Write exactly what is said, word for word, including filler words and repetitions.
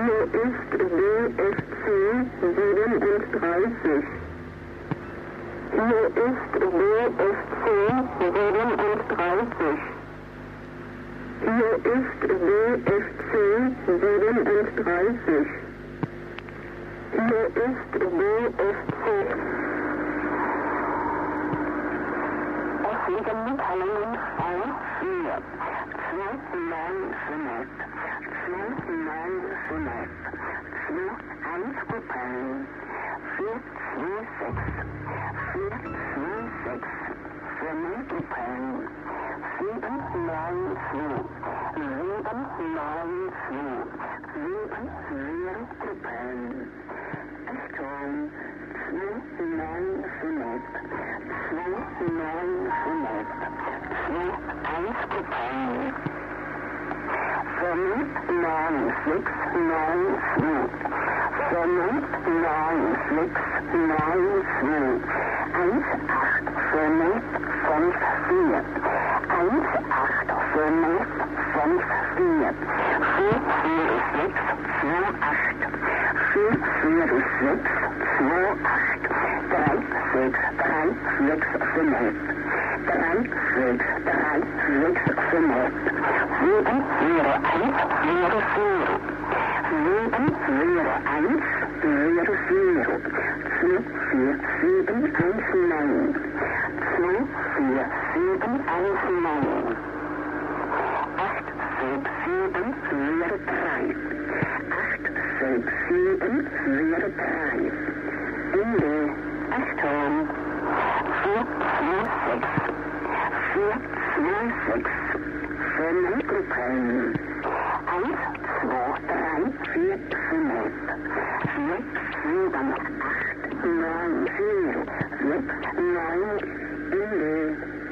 Hier ist B F C siebenunddreißig. Hier ist B F C siebenunddreißig. Hier ist B F C siebenunddreißig. Hier ist B F C. Es liegen Mitteilungen vor vier. zwei neun fünf. zwei neun fünf. zwei eins Gruppen. vier zwei sechs. vier zwei sechs. fünf Gruppen. sieben neun zwei. sieben neun zwei. sieben vier Gruppen. Achtung. zwei neun fünf. zwei neun fünf. zwei eins Gruppen. fünf neun sechs neun zwei. fünf neun sechs neun zwei. eins acht fünf fünf vier. eins acht fünf fünf vier. vier vier sechs zwei acht. vier vier sechs zwei acht. drei sechs drei sechs fünf. drei sechs drei sechs fünf. sieben vier eins vier vier. sieben vier eins vier vier. zwei vier sieben eins neun. zwei vier sieben eins neun. acht sechs sieben vier drei. acht sechs sieben vier drei. Ende. Achtung. vier zwei sechs. vier zwei sechs. fünf Gruppen. eins zwei drei vier fünf. sechs sieben acht neun vier. sechs neun Ende.